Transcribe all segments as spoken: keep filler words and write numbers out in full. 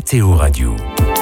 Mathéo Radio.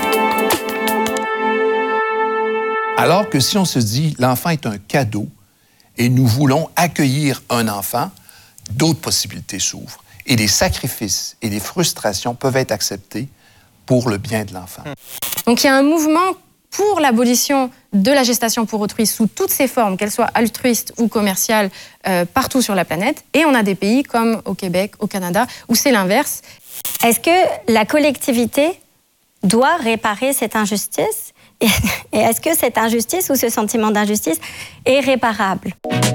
Alors que si on se dit l'enfant est un cadeau et nous voulons accueillir un enfant, d'autres possibilités s'ouvrent. Et des sacrifices et des frustrations peuvent être acceptés pour le bien de l'enfant. Donc il y a un mouvement pour l'abolition de la gestation pour autrui sous toutes ses formes, qu'elles soient altruistes ou commerciales, euh, partout sur la planète. Et on a des pays comme au Québec, au Canada, où c'est l'inverse. Est-ce que la collectivité doit réparer cette injustice? Et est-ce que cette injustice ou ce sentiment d'injustice est réparable?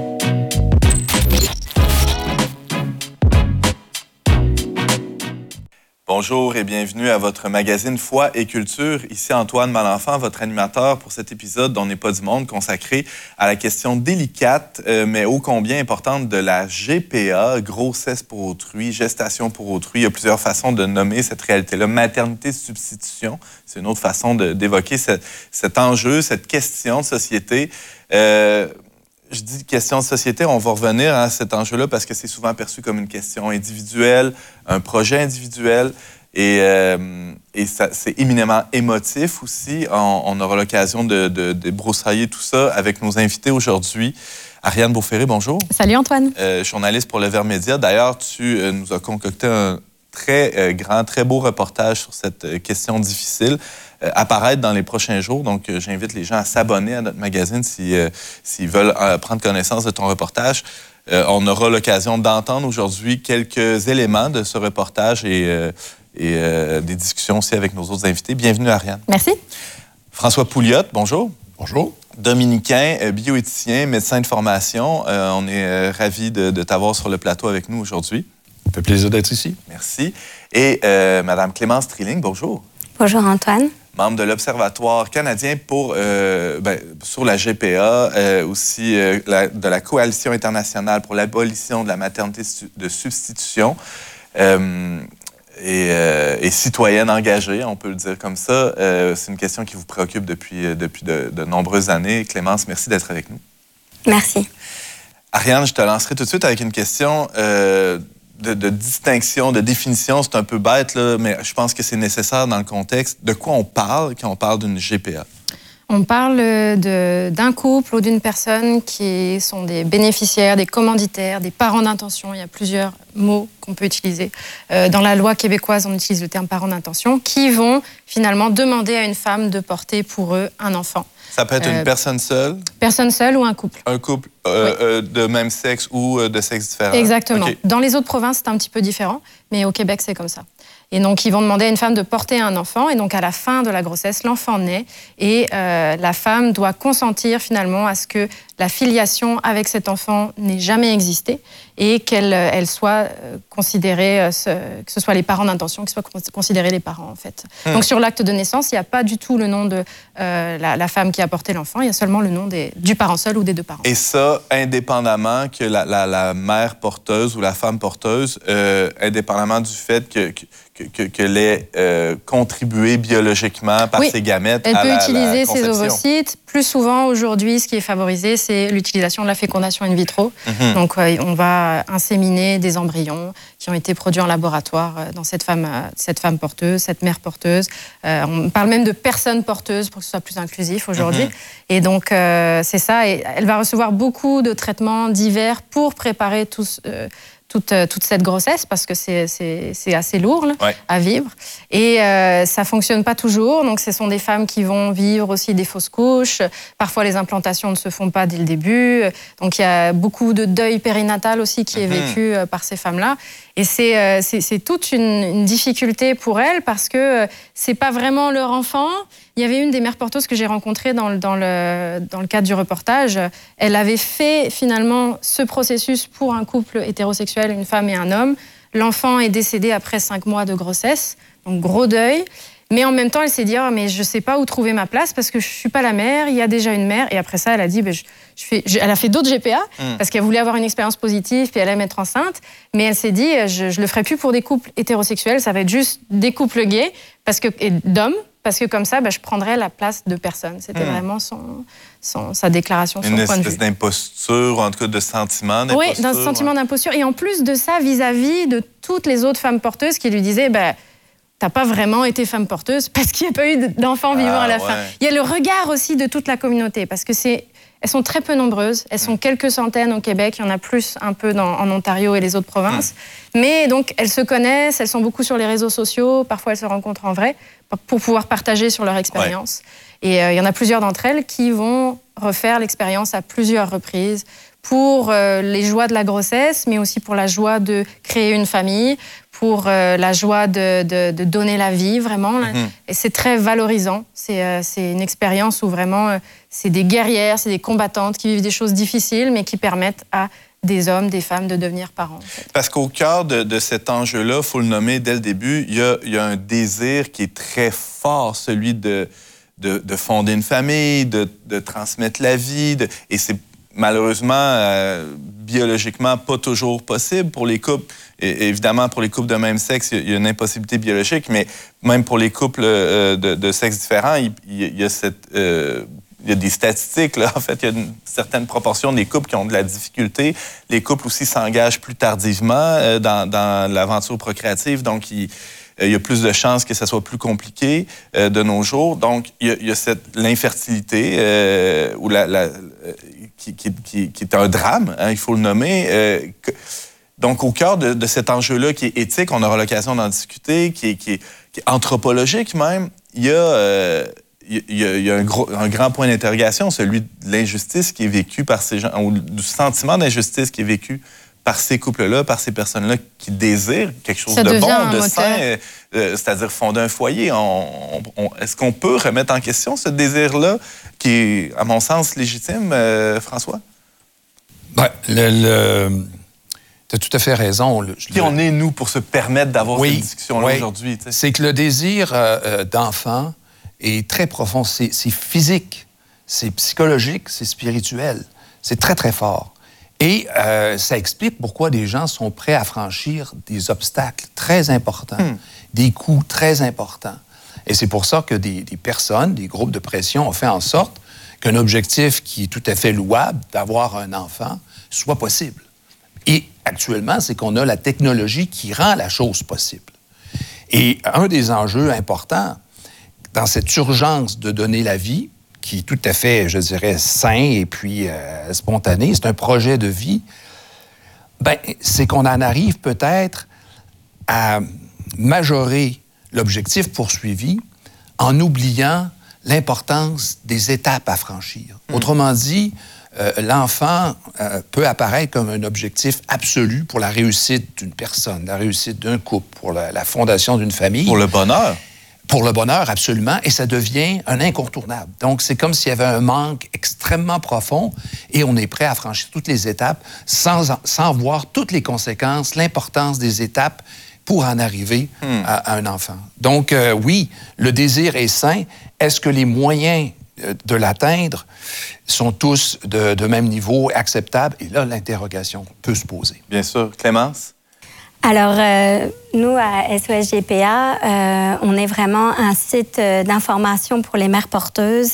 Bonjour et bienvenue à votre magazine Foi et Culture. Ici Antoine Malenfant, votre animateur pour cet épisode d'On n'est pas du monde consacré à la question délicate, euh, mais ô combien importante de la G P A, grossesse pour autrui, gestation pour autrui. Il y a plusieurs façons de nommer cette réalité-là. Maternité-substitution, c'est une autre façon de, d'évoquer ce, cet enjeu, cette question de société. Euh, Je dis question de société, on va revenir à cet enjeu-là parce que c'est souvent perçu comme une question individuelle, un projet individuel et, euh, et ça, c'est éminemment émotif aussi. On, on aura l'occasion de, de, de broussailler tout ça avec nos invités aujourd'hui. Ariane Beauferré, bonjour. Salut Antoine. Euh, journaliste pour Le Ver Média. D'ailleurs, tu euh, nous as concocté un très euh, grand, très beau reportage sur cette euh, question difficile. Euh, apparaître dans les prochains jours. Donc, euh, j'invite les gens à s'abonner à notre magazine si, euh, s'ils veulent euh, prendre connaissance de ton reportage. Euh, on aura l'occasion d'entendre aujourd'hui quelques éléments de ce reportage et, euh, et euh, des discussions aussi avec nos autres invités. Bienvenue, Ariane. Merci. François Pouliot, bonjour. Bonjour. Dominicain, euh, bioéthicien, médecin de formation. Euh, on est euh, ravis de, de t'avoir sur le plateau avec nous aujourd'hui. Ça fait plaisir d'être ici. Merci. Et euh, Mme Clémence Trilling, bonjour. Bonjour Antoine. Membre de l'Observatoire canadien pour, euh, ben, sur la G P A, euh, aussi euh, la, de la Coalition internationale pour l'abolition de la maternité de substitution, euh, et, euh, et citoyenne engagée, on peut le dire comme ça. Euh, c'est une question qui vous préoccupe depuis, depuis de, de nombreuses années. Clémence, merci d'être avec nous. Merci. Ariane, je te lancerai tout de suite avec une question euh, De, de distinction, de définition. C'est un peu bête, là, mais je pense que c'est nécessaire dans le contexte. De quoi on parle quand on parle d'une G P A? On parle de, d'un couple ou d'une personne qui sont des bénéficiaires, des commanditaires, des parents d'intention. Il y a plusieurs mots qu'on peut utiliser. Euh, dans la loi québécoise, on utilise le terme parents d'intention, qui vont finalement demander à une femme de porter pour eux un enfant. Ça peut être euh, une personne seule? Personne seule ou un couple. Un couple euh, oui. euh, de même sexe ou euh, de sexe différent? Exactement. Okay. Dans les autres provinces, c'est un petit peu différent, mais au Québec, c'est comme ça. Et donc, ils vont demander à une femme de porter un enfant. Et donc, à la fin de la grossesse, l'enfant naît. Et euh, la femme doit consentir finalement à ce que la filiation avec cet enfant n'ait jamais existé et qu'elle elle soit considérée, euh, ce, que ce soit les parents d'intention, qu'ils soient considérés les parents, en fait. Hum. Donc, sur l'acte de naissance, il n'y a pas du tout le nom de euh, la, la femme qui a porté l'enfant. Il y a seulement le nom des, du parent seul ou des deux parents. Et ça, indépendamment que la, la, la mère porteuse ou la femme porteuse, euh, indépendamment du fait que... que Que, que, qu'elle ait euh, contribué biologiquement par oui, ses gamètes elle à peut la, utiliser la ses ovocytes. Plus souvent, aujourd'hui, ce qui est favorisé, c'est l'utilisation de la fécondation in vitro. Mm-hmm. Donc, euh, on va inséminer des embryons qui ont été produits en laboratoire euh, dans cette femme, euh, cette femme porteuse, cette mère porteuse. Euh, on parle même de personnes porteuses pour que ce soit plus inclusif aujourd'hui. Mm-hmm. Et donc, euh, c'est ça. Et elle va recevoir beaucoup de traitements divers pour préparer tous... Euh, Toute, toute cette grossesse, parce que c'est, c'est, c'est assez lourd là, ouais. à vivre. Et euh, ça ne fonctionne pas toujours. Donc, ce sont des femmes qui vont vivre aussi des fausses couches. Parfois, les implantations ne se font pas dès le début. Donc, il y a beaucoup de deuil périnatal aussi qui est vécu mm-hmm. par ces femmes-là. Et c'est, euh, c'est, c'est toute une, une difficulté pour elles parce que euh, ce n'est pas vraiment leur enfant. Il y avait une des mères porteuses que j'ai rencontrée dans le, dans, le, dans le cadre du reportage. Elle avait fait finalement ce processus pour un couple hétérosexuel, une femme et un homme. L'enfant est décédé après cinq mois de grossesse, donc gros deuil. Mais en même temps, elle s'est dit oh, « mais je ne sais pas où trouver ma place parce que je ne suis pas la mère, il y a déjà une mère. » Et après ça, elle a dit bah, je, je fais, je, elle a fait d'autres G P A mm. parce qu'elle voulait avoir une expérience positive puis elle aime être enceinte. Mais elle s'est dit « je ne le ferai plus pour des couples hétérosexuels, ça va être juste des couples gays parce que, et d'hommes. » Parce que comme ça, bah, je prendrais la place de personne. C'était mmh. vraiment son, son, sa déclaration, son Une point de vue. Une espèce d'imposture, en tout cas de sentiment d'imposture. Oui, d'un sentiment d'imposture. Et en plus de ça, vis-à-vis de toutes les autres femmes porteuses qui lui disaient bah, t'as pas vraiment été femme porteuse parce qu'il n'y a pas eu d'enfants ah, vivants à la ouais. fin. Il y a le regard aussi de toute la communauté parce que c'est, elles sont très peu nombreuses. Elles sont quelques centaines au Québec. Il y en a plus un peu dans, en Ontario et les autres provinces. Mmh. Mais donc, elles se connaissent. Elles sont beaucoup sur les réseaux sociaux. Parfois, elles se rencontrent en vrai pour pouvoir partager sur leur expérience. Ouais. Et euh, il y en a plusieurs d'entre elles qui vont refaire l'expérience à plusieurs reprises pour euh, les joies de la grossesse, mais aussi pour la joie de créer une famille, pour euh, la joie de, de, de donner la vie, vraiment. Mm-hmm. Et c'est très valorisant. C'est, euh, c'est une expérience où vraiment, euh, c'est des guerrières, c'est des combattantes qui vivent des choses difficiles, mais qui permettent à des hommes, des femmes de devenir parents. En fait. Parce qu'au cœur de, de cet enjeu-là, il faut le nommer dès le début, il y a, il y a un désir qui est très fort, celui de, de, de fonder une famille, de, de transmettre la vie. De, et c'est malheureusement, euh, biologiquement, pas toujours possible pour les couples. Et, évidemment, pour les couples de même sexe, il y a une impossibilité biologique, mais même pour les couples euh, de, de sexe différents, il, il y a cette... Euh, il y a des statistiques, là. En fait, il y a une certaine proportion des couples qui ont de la difficulté. Les couples aussi s'engagent plus tardivement euh, dans, dans l'aventure procréative, donc il, euh, il y a plus de chances que ça soit plus compliqué euh, de nos jours. Donc, il y a, il y a cette, l'infertilité, euh, ou la, la, qui, qui, qui, qui est un drame, hein, il faut le nommer. Euh, que, donc, au cœur de, de cet enjeu-là qui est éthique, on aura l'occasion d'en discuter, qui est, qui est, qui est anthropologique même, il y a... Euh, Il y a, il y a un, gros, un grand point d'interrogation, celui de l'injustice qui est vécue par ces gens, ou du sentiment d'injustice qui est vécu par ces couples-là, par ces personnes-là qui désirent quelque chose Ça de bon, de moteur. sain, euh, c'est-à-dire fonder un foyer. On, on, est-ce qu'on peut remettre en question ce désir-là, qui est, à mon sens, légitime, euh, François? Ben, le... le... Tu as tout à fait raison. Le, qui le... on est, nous, pour se permettre d'avoir oui, cette discussion-là oui. aujourd'hui? T'sais? C'est que le désir euh, d'enfant est très profond. C'est, c'est physique, c'est psychologique, c'est spirituel. C'est très, très fort. Et euh, ça explique pourquoi des gens sont prêts à franchir des obstacles très importants, hmm. des coûts très importants. Et c'est pour ça que des, des personnes, des groupes de pression ont fait en sorte qu'un objectif qui est tout à fait louable, d'avoir un enfant, soit possible. Et actuellement, c'est qu'on a la technologie qui rend la chose possible. Et un des enjeux importants dans cette urgence de donner la vie, qui est tout à fait, je dirais, sain et puis euh, spontané, c'est un projet de vie, ben, c'est qu'on en arrive peut-être à majorer l'objectif poursuivi en oubliant l'importance des étapes à franchir. Mmh. Autrement dit, euh, l'enfant euh, peut apparaître comme un objectif absolu pour la réussite d'une personne, la réussite d'un couple, pour la, la fondation d'une famille. Pour le bonheur. Pour le bonheur, absolument, et ça devient un incontournable. Donc, c'est comme s'il y avait un manque extrêmement profond et on est prêt à franchir toutes les étapes sans, sans voir toutes les conséquences, l'importance des étapes pour en arriver hmm. à, à un enfant. Donc, euh, oui, le désir est sain. Est-ce que les moyens de l'atteindre sont tous de, de même niveau, acceptables? Et là, l'interrogation peut se poser. Bien sûr. Clémence? Alors, euh, nous, à S O S G P A, euh, on est vraiment un site d'information pour les mères porteuses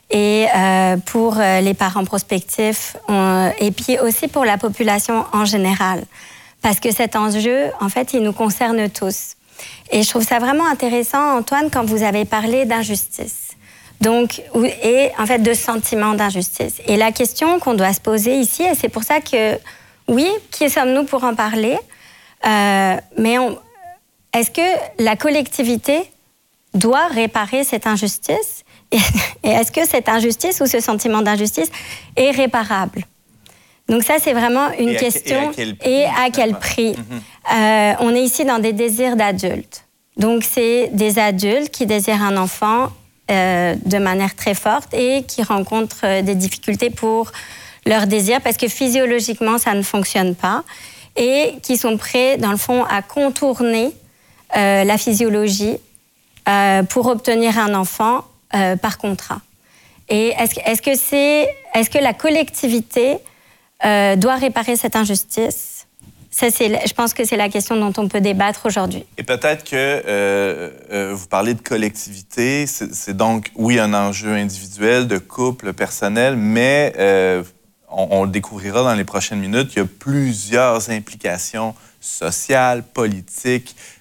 et euh, pour les parents prospectifs, on, et puis aussi pour la population en général. Parce que cet enjeu, en fait, il nous concerne tous. Et je trouve ça vraiment intéressant, Antoine, quand vous avez parlé d'injustice. Donc, et en fait, de sentiment d'injustice. Et la question qu'on doit se poser ici, et c'est pour ça que, oui, qui sommes-nous pour en parler ? Euh, mais on, est-ce que la collectivité doit réparer cette injustice? Et, et est-ce que cette injustice ou ce sentiment d'injustice est réparable? Donc ça, c'est vraiment une et question. À, et à quel prix? Et à quel prix? Mm-hmm. euh, on est ici dans des désirs d'adultes. Donc c'est des adultes qui désirent un enfant euh, de manière très forte et qui rencontrent des difficultés pour leur désir parce que physiologiquement, ça ne fonctionne pas. Et qui sont prêts, dans le fond, à contourner euh, la physiologie euh, pour obtenir un enfant euh, par contrat. Et est-ce, est-ce, que, c'est, est-ce que la collectivité euh, doit réparer cette injustice? Ça, c'est, je pense que c'est la question dont on peut débattre aujourd'hui. Et peut-être que euh, euh, vous parlez de collectivité, c'est, c'est donc, oui, un enjeu individuel, de couple, personnel, mais... Euh, On, on le découvrira dans les prochaines minutes, il y a plusieurs implications sociales, politiques,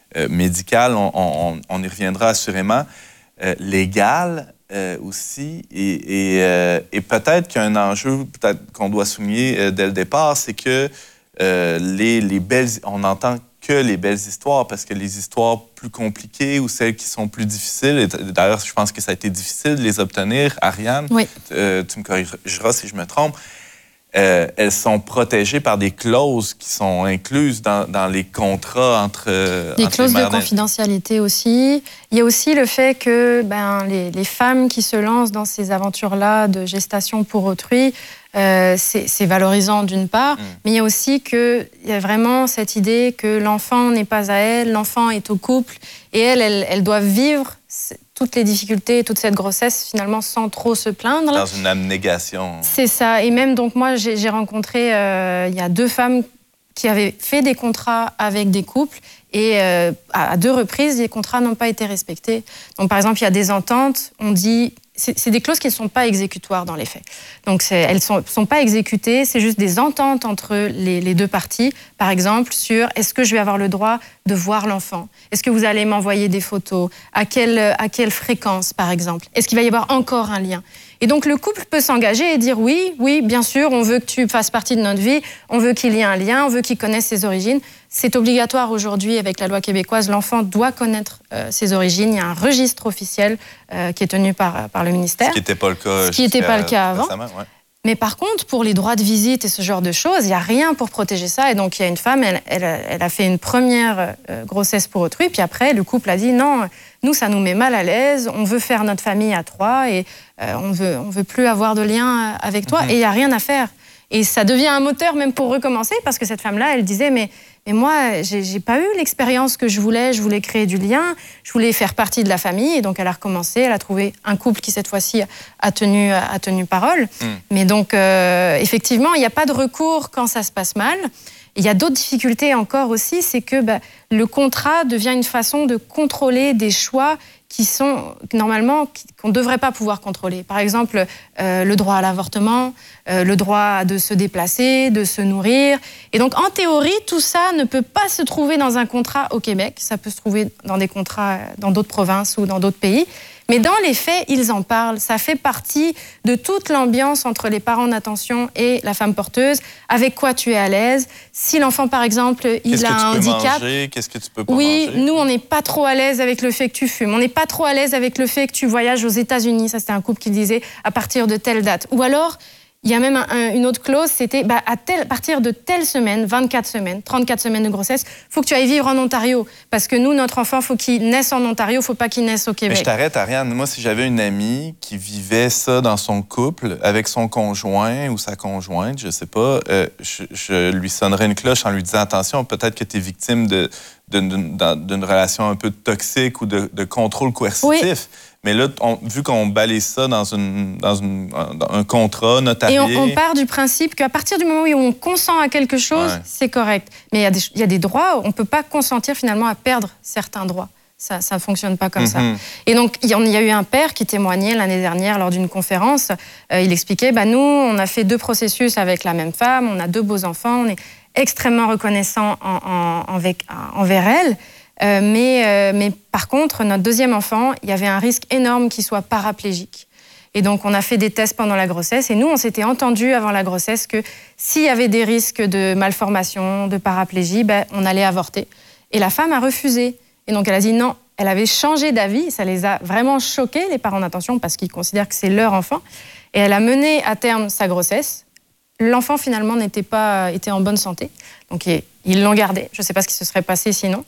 euh, médicale, on, on, on y reviendra assurément, euh, légale euh, aussi, et, et, euh, et peut-être qu'un enjeu peut-être qu'on doit souligner euh, dès le départ, c'est que euh, les, les belles, on entend que les belles histoires, parce que les histoires plus compliquées ou celles qui sont plus difficiles, et d'ailleurs, je pense que ça a été difficile de les obtenir, Ariane, oui. euh, tu me corrigeras si je me trompe, euh, elles sont protégées par des clauses qui sont incluses dans, dans les contrats entre euh, Des entre clauses les de confidentialité aussi. Il y a aussi le fait que ben, les, les femmes qui se lancent dans ces aventures-là de gestation pour autrui, Euh, c'est valorisant d'une part, mmh. mais il y a aussi qu'il y a vraiment cette idée que l'enfant n'est pas à elle, l'enfant est au couple, et elle, elle, elle doit vivre toutes les difficultés, toute cette grossesse, finalement, sans trop se plaindre. Dans une abnégation. C'est ça. Et même, donc, moi, j'ai rencontré, euh, il y a deux femmes qui avaient fait des contrats avec des couples, et euh, à deux reprises, les contrats n'ont pas été respectés. Donc, par exemple, il y a des ententes, on dit... C'est des clauses qui ne sont pas exécutoires dans les faits. Donc, elles ne sont, sont pas exécutées, c'est juste des ententes entre les, les deux parties. Par exemple, sur est-ce que je vais avoir le droit de voir l'enfant? Est-ce que vous allez m'envoyer des photos? À quelle, à quelle fréquence, par exemple? Est-ce qu'il va y avoir encore un lien? Et donc, le couple peut s'engager et dire oui, oui, bien sûr, on veut que tu fasses partie de notre vie, on veut qu'il y ait un lien, on veut qu'il connaisse ses origines. C'est obligatoire aujourd'hui avec la loi québécoise. L'enfant doit connaître euh, ses origines. Il y a un registre officiel euh, qui est tenu par, par le ministère. Ce qui n'était pas le cas, Ce qui n'était pas le cas avant. Ouais. Mais par contre, pour les droits de visite et ce genre de choses, il n'y a rien pour protéger ça. Et donc, il y a une femme, elle, elle, elle a fait une première euh, grossesse pour autrui. Puis après, le couple a dit non, nous, ça nous met mal à l'aise. On veut faire notre famille à trois et euh, on veut, on veut plus avoir de lien avec toi. Mm-hmm. Et il n'y a rien à faire. Et ça devient un moteur même pour recommencer parce que cette femme-là, elle disait mais... Mais moi, j'ai pas eu l'expérience que je voulais. Je voulais créer du lien, je voulais faire partie de la famille. Et donc, elle a recommencé. Elle a trouvé un couple qui, cette fois-ci, a tenu, a tenu parole. Mm. Mais donc, euh, effectivement, il n'y a pas de recours quand ça se passe mal. Il y a d'autres difficultés encore aussi. C'est que bah, le contrat devient une façon de contrôler des choix qui sont, normalement, qu'on ne devrait pas pouvoir contrôler. Par exemple, euh, le droit à l'avortement, euh, le droit de se déplacer, de se nourrir. Et donc, en théorie, tout ça ne peut pas se trouver dans un contrat au Québec. Ça peut se trouver dans des contrats dans d'autres provinces ou dans d'autres pays. Mais dans les faits, ils en parlent. Ça fait partie de toute l'ambiance entre les parents d'attention et la femme porteuse. Avec quoi tu es à l'aise? Si l'enfant, par exemple, il a un handicap... Qu'est-ce que tu peux pas oui, manger? Nous, on n'est pas trop à l'aise avec le fait que tu fumes. On n'est pas trop à l'aise avec le fait que tu voyages aux États-Unis. Ça, c'était un couple qui disait à partir de telle date. Ou alors... Il y a même un, une autre clause, c'était bah, à, tel, à partir de telle semaine, vingt-quatre semaines, trente-quatre semaines de grossesse, il faut que tu ailles vivre en Ontario. Parce que nous, notre enfant, il faut qu'il naisse en Ontario, il ne faut pas qu'il naisse au Québec. Mais je t'arrête, Ariane. Moi, si j'avais une amie qui vivait ça dans son couple, avec son conjoint ou sa conjointe, je ne sais pas, euh, je, je lui sonnerais une cloche en lui disant « Attention, peut-être que tu es victime de, d'une, d'une relation un peu toxique ou de, de contrôle coercitif. Oui. » Mais là, on, vu qu'on balaye ça dans, une, dans, une, dans un contrat notarié... Et on, on part du principe qu'à partir du moment où on consent à quelque chose, ouais. c'est correct. Mais il y a des, il y a des droits, on ne peut pas consentir finalement à perdre certains droits. Ça ne fonctionne pas comme mm-hmm. ça. Et donc, il y a eu un père qui témoignait l'année dernière lors d'une conférence. Euh, il expliquait, bah, nous, on a fait deux processus avec la même femme, on a deux beaux enfants, on est extrêmement reconnaissants en, en, en, avec, envers elle. Euh, mais, euh, mais par contre, notre deuxième enfant, il y avait un risque énorme qu'il soit paraplégique. Et donc, on a fait des tests pendant la grossesse. Et nous, on s'était entendu avant la grossesse que s'il y avait des risques de malformation, de paraplégie, ben, on allait avorter. Et la femme a refusé. Et donc, elle a dit non. Elle avait changé d'avis. Ça les a vraiment choqués, les parents d'attention, parce qu'ils considèrent que c'est leur enfant. Et elle a mené à terme sa grossesse. L'enfant, finalement, n'était pas, était en bonne santé. Donc, ils l'ont gardé. Je ne sais pas ce qui se serait passé sinon.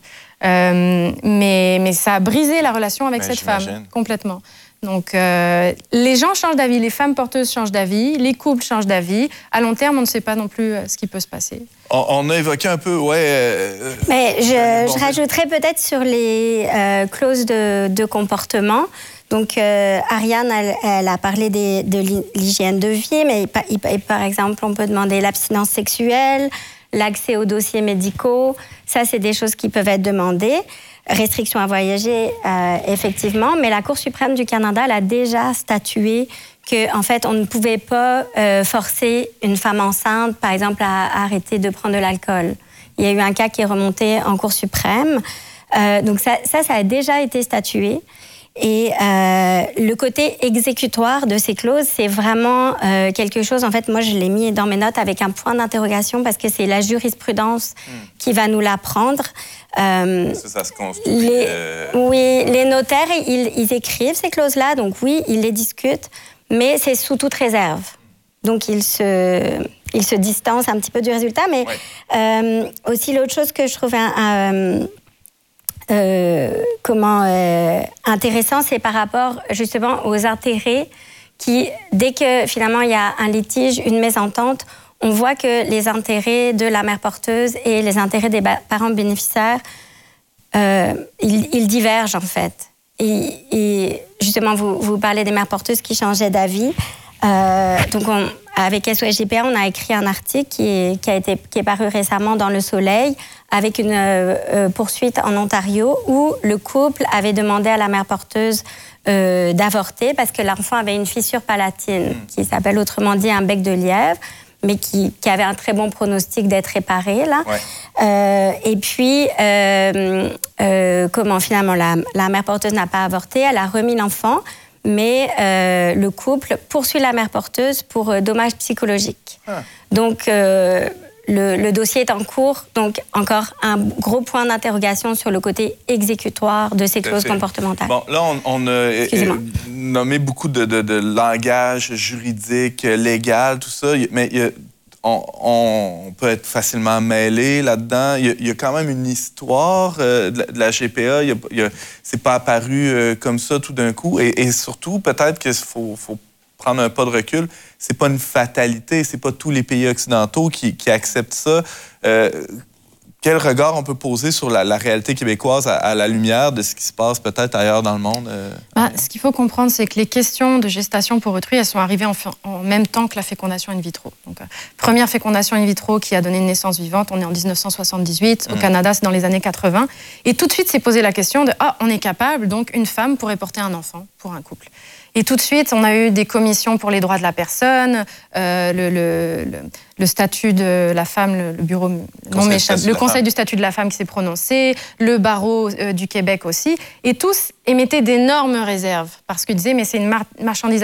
Euh, mais, mais ça a brisé la relation avec mais cette j'imagine. femme, complètement. Donc, euh, les gens changent d'avis, les femmes porteuses changent d'avis, les couples changent d'avis. À long terme, on ne sait pas non plus ce qui peut se passer. On, on a évoqué un peu, ouais... Euh, mais je, bon, je rajouterais peut-être sur les euh, clauses de, de comportement. Donc, euh, Ariane, elle, elle a parlé des, de l'hygiène de vie, mais il, il, par exemple, on peut demander l'abstinence sexuelle, l'accès aux dossiers médicaux. Ça, c'est des choses qui peuvent être demandées. Restriction à voyager, euh, effectivement, mais la Cour suprême du Canada elle a déjà statué que, en fait, on ne pouvait pas euh, forcer une femme enceinte, par exemple, à, à arrêter de prendre de l'alcool. Il y a eu un cas qui est remonté en Cour suprême. Euh, donc ça, ça, ça a déjà été statué. Et euh, le côté exécutoire de ces clauses, c'est vraiment euh, quelque chose, en fait, moi je l'ai mis dans mes notes avec un point d'interrogation parce que c'est la jurisprudence mmh. qui va nous l'apprendre. Euh, ça, ça se construit. Les, euh... Oui, les notaires, ils, ils écrivent ces clauses-là, donc oui, ils les discutent, mais c'est sous toute réserve. Donc ils se, ils se distancent un petit peu du résultat, mais ouais. euh, aussi l'autre chose que je trouve un... un Euh, comment euh, intéressant, c'est par rapport justement aux intérêts qui, dès que finalement il y a un litige, une mésentente, on voit que les intérêts de la mère porteuse et les intérêts des parents bénéficiaires, euh, ils, ils divergent en fait. Et, et justement, vous, vous parlez des mères porteuses qui changeaient d'avis. Euh, donc, on, avec S O S G P A, on a écrit un article qui est, qui a été, qui est paru récemment dans Le Soleil, avec une euh, poursuite en Ontario où le couple avait demandé à la mère porteuse euh, d'avorter parce que l'enfant avait une fissure palatine mmh. qui s'appelle autrement dit un bec de lièvre, mais qui, qui avait un très bon pronostic d'être réparé là. Ouais. Euh, et puis, euh, euh, comment finalement la, la mère porteuse n'a pas avorté, elle a remis l'enfant. Mais euh, le couple poursuit la mère porteuse pour euh, dommages psychologiques. Ah. Donc, euh, le, le dossier est en cours. Donc, encore un gros point d'interrogation sur le côté exécutoire de ces clauses comportementales. Bon, là, on, on a nommé beaucoup de, de, de langage juridique, légal, tout ça. Mais il y a, on, on peut être facilement mêlé là-dedans. Il y a, il y a quand même une histoire euh, de, la, de la G P A. Il y a, il y a, c'est pas apparu euh, comme ça tout d'un coup. Et, et surtout, peut-être qu'il faut, faut prendre un pas de recul. C'est pas une fatalité. C'est pas tous les pays occidentaux qui, qui acceptent ça. Euh, Quel regard on peut poser sur la, la réalité québécoise à, à la lumière de ce qui se passe peut-être ailleurs dans le monde? Euh... Bah, ce qu'il faut comprendre, c'est que les questions de gestation pour autrui, elles sont arrivées en, en même temps que la fécondation in vitro. Donc, euh, première fécondation in vitro qui a donné une naissance vivante, on est en dix-neuf cent soixante-dix-huit. Mmh. Au Canada, c'est dans les années quatre-vingts. Et tout de suite, s'est posé la question de « Ah, on est capable, donc une femme pourrait porter un enfant pour un couple ». Et tout de suite, on a eu des commissions pour les droits de la personne, euh, le, le, le, le statut de la femme, le, le bureau, non m'échappe, le conseil du statut de la femme qui s'est prononcé, le barreau euh, du Québec aussi, et tous émettaient d'énormes réserves parce qu'ils disaient mais c'est une mar- marchandisation